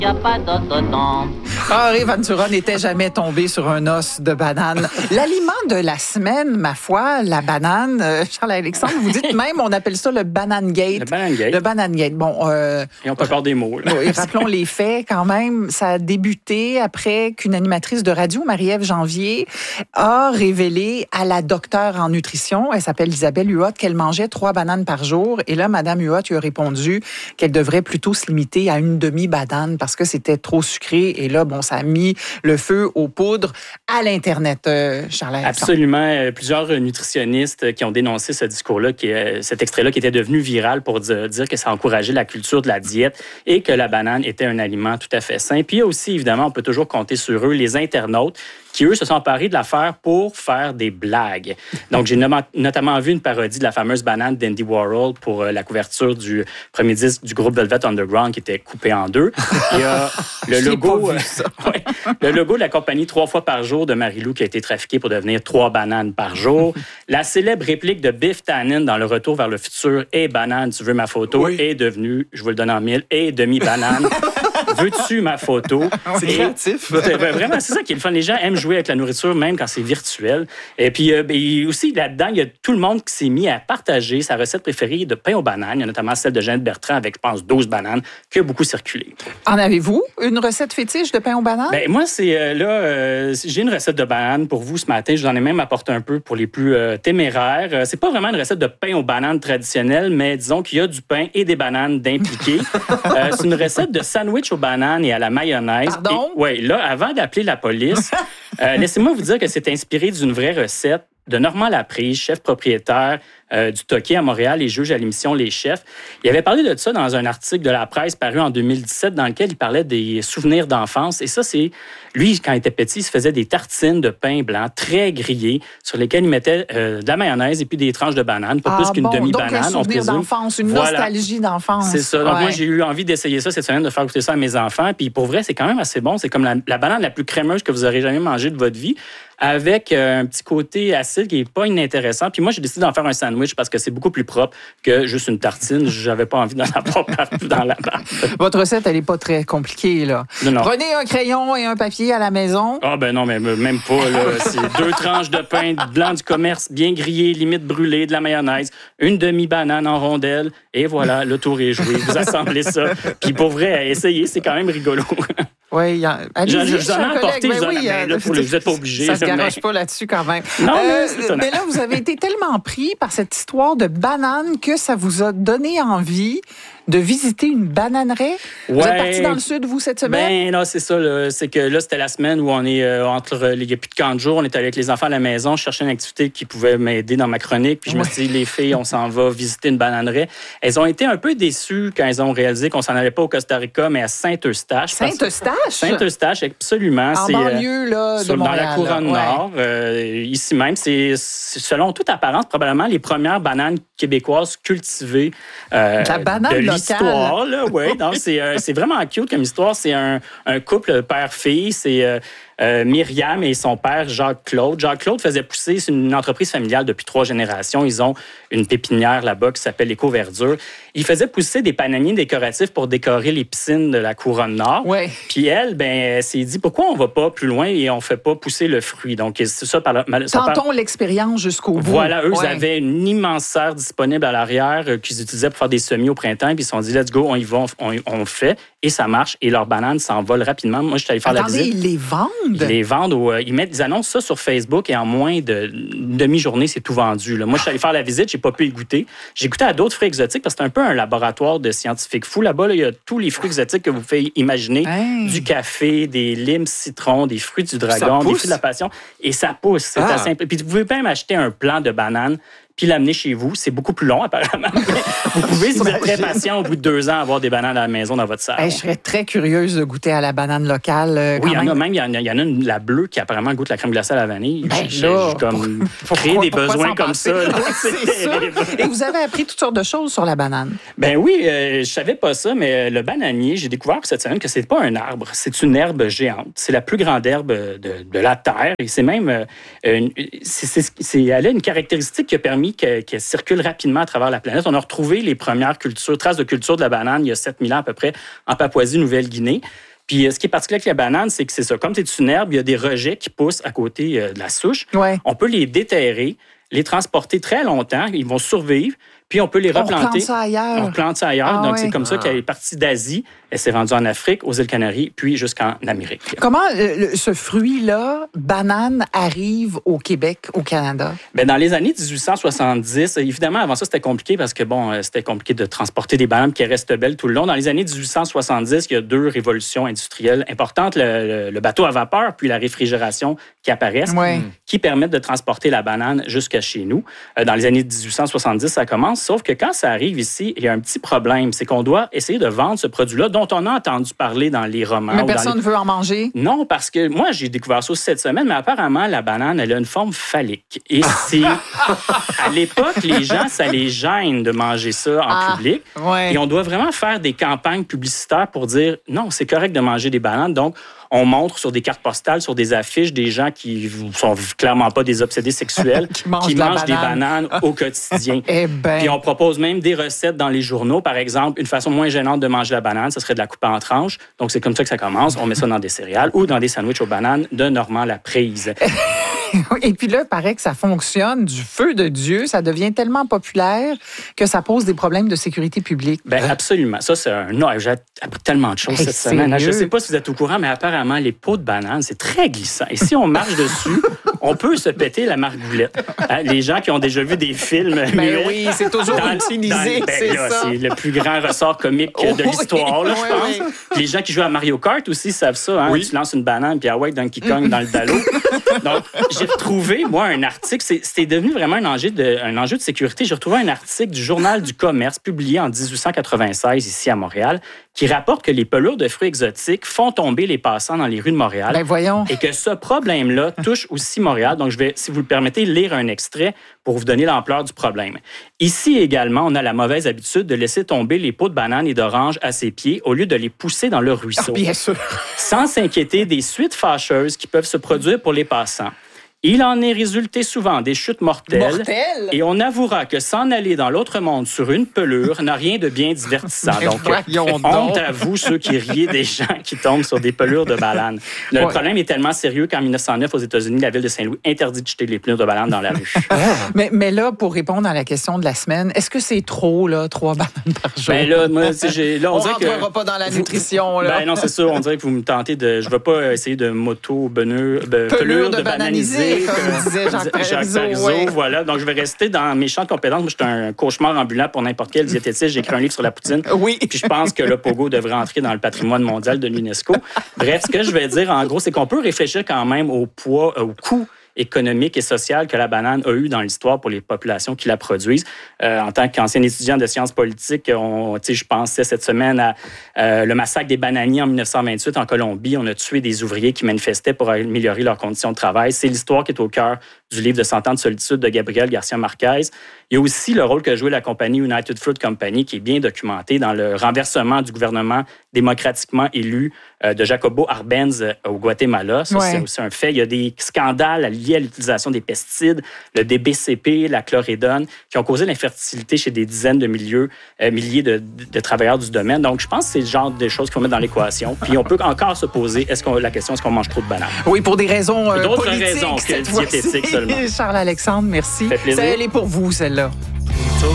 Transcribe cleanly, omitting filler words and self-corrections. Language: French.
Y a pas d'autre temps. Ray Ventura n'était jamais tombé sur un os de banane. L'aliment de la semaine, ma foi, la banane. Charles-Alexandre, vous dites même, on appelle ça le banane gate. Le banane gate. Le banane gate. Bon, Et on peut peur des mots. Là. Oui, rappelons les faits quand même. Ça a débuté après qu'une animatrice de radio, Marie-Ève Janvier, a révélé à la docteure en nutrition, elle s'appelle Isabelle Huot, qu'elle mangeait 3 bananes par jour. Et là, Madame Huot lui a répondu qu'elle devrait plutôt se limiter à une demi-banane parce que c'était trop sucré. Et là, bon, ça a mis le feu aux poudres à l'Internet, Charles-Alexandre. Absolument. Plusieurs nutritionnistes qui ont dénoncé ce discours-là, cet extrait-là qui était devenu viral pour dire que ça encourageait la culture de la diète et que la banane était un aliment tout à fait sain. Puis il y a aussi, évidemment, on peut toujours compter sur eux, les internautes qui, eux, se sont emparés de l'affaire pour faire des blagues. Donc, j'ai notamment vu une parodie de la fameuse banane d'Andy Warhol pour la couverture du premier disque du groupe Velvet Underground qui était coupé en deux. Il y a le logo, le logo de la compagnie 3 fois par jour de Marie-Lou qui a été trafiqué pour devenir 3 bananes par jour. La célèbre réplique de Biff Tannen dans Le Retour vers le futur, « Hey, banane, tu veux ma photo? » est devenue, je vous le donne en mille, « Hey, demi-banane. » Veux-tu ma photo? C'est créatif. Vraiment, c'est ça qui est le fun. Les gens aiment jouer avec la nourriture, même quand c'est virtuel. Et puis, aussi, là-dedans, il y a tout le monde qui s'est mis à partager sa recette préférée de pain aux bananes. Il y a notamment celle de Jeannette Bertrand avec, je pense, 12 bananes, qui a beaucoup circulé. En avez-vous une recette fétiche de pain aux bananes? Moi, j'ai une recette de bananes pour vous ce matin. Je vous en ai même apporté un peu pour les plus téméraires. C'est pas vraiment une recette de pain aux bananes traditionnelle, mais disons qu'il y a du pain et des bananes d'impliqués. C'est une recette de sandwich aux bananes et à la mayonnaise. Pardon? Oui, là, avant d'appeler la police, laissez-moi vous dire que c'est inspiré d'une vraie recette de Normand Laprise, chef propriétaire du Toqué à Montréal et juge à l'émission Les Chefs. Il avait parlé de ça dans un article de la presse paru en 2017 dans lequel il parlait des souvenirs d'enfance. Et ça, c'est... Lui, quand il était petit, il se faisait des tartines de pain blanc très grillées sur lesquelles il mettait de la mayonnaise et puis des tranches de banane, pas plus qu'une demi-banane. Donc, un souvenir d'enfance, une nostalgie d'enfance. C'est ça. Donc, moi, j'ai eu envie d'essayer ça cette semaine, de faire goûter ça à mes enfants. Puis pour vrai, c'est quand même assez bon. C'est comme la banane la plus crémeuse que vous aurez jamais mangée de votre vie, avec un petit côté acide qui n'est pas inintéressant. Puis moi, j'ai décidé d'en faire un sandwich parce que c'est beaucoup plus propre que juste une tartine. J'avais pas envie d'en avoir partout dans la barre. Votre recette, elle n'est pas très compliquée, là. Non. Prenez un crayon et un papier à la maison. Ah ben non, mais même pas. Là. C'est 2 tranches de pain blanc du commerce, bien grillé, limite brûlé, de la mayonnaise, une demi-banane en rondelle, et voilà, le tour est joué. Vous assemblez ça. Puis pour vrai, à essayer, c'est quand même rigolo. Oui, allez-y, je vous en ai apporté, vous n'êtes pas obligé. Ça ne se garoche pas là-dessus quand même. Non, mais là, vous avez été tellement pris par cette histoire de banane que ça vous a donné envie de visiter une bananeraie. Vous êtes parti dans le sud, vous, cette semaine? Ben non, c'est ça. Là. C'est que là, c'était la semaine où on est il n'y a plus de camp de jour. On était avec les enfants à la maison. Je cherchais une activité qui pouvait m'aider dans ma chronique. Puis je me suis dit, les filles, on s'en va visiter une bananeraie. Elles ont été un peu déçues quand elles ont réalisé qu'on s'en allait pas au Costa Rica, mais à Saint-Eustache. Saint-Eustache? Saint-Eustache, absolument. En banlieue, là, de Montréal. Dans la couronne nord, ici même. C'est, selon toute apparence, probablement les premières bananes québécoises cultivées la banane de l'histoire. Là, ouais, donc c'est vraiment cute comme histoire. C'est un couple père-fille. C'est Myriam et son père, Jacques-Claude. Jacques-Claude faisait pousser, c'est une entreprise familiale depuis 3 générations. Ils ont une pépinière là-bas qui s'appelle Éco-Verdure. Ils faisaient pousser des pananiers décoratifs pour décorer les piscines de la couronne nord. Ouais. Puis elle s'est dit, pourquoi on va pas plus loin et on fait pas pousser le fruit? Donc, c'est ça. Tentons l'expérience jusqu'au bout. Voilà, eux, ils avaient une immense serre disponible à l'arrière qu'ils utilisaient pour faire des semis au printemps. Puis ils se sont dit, let's go, on y va, on le fait. Et ça marche. Et leurs bananes s'envolent rapidement. Moi, je suis allé faire la visite. Ils les vendent? Ils les vendent. Ils annoncent ça sur Facebook et en moins d'une demi-journée, c'est tout vendu. Là. Moi, je suis allé faire la visite. J'ai pas pu y goûter. J'ai goûté à d'autres fruits exotiques parce que c'est un peu un laboratoire de scientifiques fous. Là-bas, il y a tous les fruits exotiques que vous pouvez imaginer. Hey. Du café, des limes, citrons, des fruits du dragon, des fruits de la passion. Et ça pousse. C'est assez simple. Puis vous pouvez même acheter un plant de bananes puis l'amener chez vous. C'est beaucoup plus long, apparemment. Vous pouvez, si vous êtes très patient, au bout de 2 ans, avoir des bananes à la maison dans votre salle. Hey, je serais très curieuse de goûter à la banane locale. Oui, il y en a même. Il y en a une, la bleue, qui apparemment goûte la crème glacée à la vanille. J'ai comme créé des besoins comme ça. Là, c'est terrible. Et vous avez appris toutes sortes de choses sur la banane. Ben oui, je savais pas ça, mais le bananier, j'ai découvert cette semaine que c'est pas un arbre, c'est une herbe géante. C'est la plus grande herbe de la Terre. Et c'est même... elle a une caractéristique qui a permis qu'elle circule rapidement à travers la planète. On a retrouvé les premières traces de culture de la banane il y a 7000 ans à peu près en Papouasie-Nouvelle-Guinée. Puis ce qui est particulier avec la banane, c'est que c'est ça. Comme c'est une herbe, il y a des rejets qui poussent à côté de la souche. Ouais. On peut les déterrer, les transporter très longtemps. Ils vont survivre. Puis on peut les replanter. On plante ça ailleurs. On plante ça ailleurs. Ah, donc, ouais. c'est comme ça qu'elle est partie d'Asie. Elle s'est rendue en Afrique, aux îles Canaries, puis jusqu'en Amérique. Comment ce fruit-là, banane, arrive au Québec, au Canada? Bien, dans les années 1870, évidemment, avant ça, c'était compliqué parce que, c'était compliqué de transporter des bananes qui restent belles tout le long. Dans les années 1870, il y a 2 révolutions industrielles importantes, le bateau à vapeur puis la réfrigération qui apparaissent, qui permettent de transporter la banane jusqu'à chez nous. Dans les années 1870, ça commence, sauf que quand ça arrive ici, il y a un petit problème, c'est qu'on doit essayer de vendre ce produit-là dont on a entendu parler dans les romans. Mais personne ne veut en manger? Non, parce que moi, j'ai découvert ça aussi cette semaine, mais apparemment, la banane, elle a une forme phallique. Et c'est... à l'époque, les gens, ça les gêne de manger ça en public. Ouais. Et on doit vraiment faire des campagnes publicitaires pour dire, non, c'est correct de manger des bananes. Donc, on montre sur des cartes postales, sur des affiches, des gens qui sont clairement pas des obsédés sexuels, qui mangent des bananes au quotidien. Eh ben. Puis on propose même des recettes dans les journaux. Par exemple, une façon moins gênante de manger la banane, ce serait de la couper en tranches. Donc, c'est comme ça que ça commence. On met ça dans des céréales ou dans des sandwichs aux bananes de Normand Laprise. Et puis là, il paraît que ça fonctionne du feu de Dieu. Ça devient tellement populaire que ça pose des problèmes de sécurité publique. Bien, absolument. Ça, c'est un... Non, j'ai appris tellement de choses cette semaine. Je ne sais pas si vous êtes au courant, mais apparemment, les peaux de banane, c'est très glissant. Et si on marche dessus, on peut se péter la margoulette. Les gens qui ont déjà vu des films... Ben oui, c'est toujours utilisé, c'est ça. C'est le plus grand ressort comique de l'histoire, là, je pense. Les gens qui jouent à Mario Kart aussi savent ça. Hein? Oui. Tu lances une banane, puis Donkey Kong dans le dallo. Donc, j'ai retrouvé, moi, un article. C'est devenu vraiment un enjeu de sécurité. J'ai retrouvé un article du Journal du commerce publié en 1896 ici à Montréal qui rapporte que les pelures de fruits exotiques font tomber les passants dans les rues de Montréal. Ben voyons. Et que ce problème-là touche aussi Montréal. Donc, je vais, si vous le permettez, lire un extrait pour vous donner l'ampleur du problème. Ici également, on a la mauvaise habitude de laisser tomber les pots de bananes et d'oranges à ses pieds au lieu de les pousser dans le ruisseau. Bien sûr. Sans s'inquiéter des suites fâcheuses qui peuvent se produire pour les passants. Il en est résulté souvent des chutes mortelles. Et on avouera que s'en aller dans l'autre monde sur une pelure n'a rien de bien divertissant. Donc, honte à vous, ceux qui riez des gens qui tombent sur des pelures de bananes. Le problème est tellement sérieux qu'en 1909, aux États-Unis, la ville de Saint-Louis interdit de jeter les pelures de bananes dans la rue. mais là, pour répondre à la question de la semaine, est-ce que c'est trop, là, 3 bananes par jour? Ben là, moi, on rentrera pas dans la nutrition. Là. Ben non, c'est sûr. On dirait que vous me tentez de... Je ne vais pas essayer de pelure de bananiser. Comme disait Jacques Parizeau. Voilà. Donc, je vais rester dans mes champs de compétences. Moi, je suis un cauchemar ambulant pour n'importe quel diététicien. J'ai écrit un livre sur la poutine. Oui. Puis je pense que le pogo devrait entrer dans le patrimoine mondial de l'UNESCO. Bref, ce que je vais dire, en gros, c'est qu'on peut réfléchir quand même au poids, au coût économique et social que la banane a eu dans l'histoire pour les populations qui la produisent. En tant qu'ancien étudiant de sciences politiques, je pensais cette semaine à le massacre des bananiers en 1928 en Colombie. On a tué des ouvriers qui manifestaient pour améliorer leurs conditions de travail. C'est l'histoire qui est au cœur du livre de 100 ans de solitude de Gabriel Garcia Marquez. Il y a aussi le rôle que jouait la compagnie United Fruit Company, qui est bien documenté dans le renversement du gouvernement démocratiquement élu de Jacobo Arbenz au Guatemala. Ça, c'est aussi un fait. Il y a des scandales liés à l'utilisation des pesticides, le DBCP, la chlorédone, qui ont causé l'infertilité chez des dizaines de milliers de travailleurs du domaine. Donc, je pense que c'est le genre de choses qu'il faut mettre dans l'équation. Puis, on peut encore se poser la question, est-ce qu'on mange trop de bananes? Oui, pour des raisons d'autres politiques, raisons que diététiques seulement. Charles-Alexandre, merci. Ça fait plaisir. Elle est pour vous, celle-là.